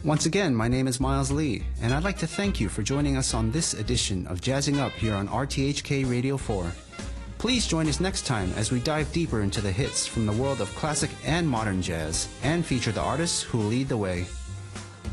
Once again, my name is Miles Lee, and I'd like to thank you for joining us on this edition of Jazzing Up here on RTHK Radio 4. Please join us next time as we dive deeper into the hits from the world of classic and modern jazz and feature the artists who lead the way.